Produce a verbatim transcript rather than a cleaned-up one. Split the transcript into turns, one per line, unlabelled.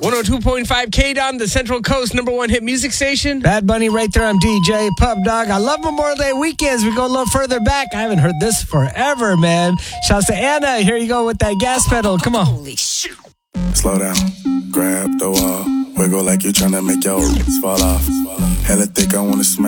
one oh two point five K-Don, the Central Coast number one hit music station.
Bad Bunny right there. I'm D J Pub Dog. I love Memorial Day weekends. We go a little further back. I haven't heard this forever, man. Shouts to Anna. Here you go with that gas pedal. Come on.
Holy shit.
Slow down, grab the wall, wiggle like you're trying to make your fall off. Hella thick, I wanna smash.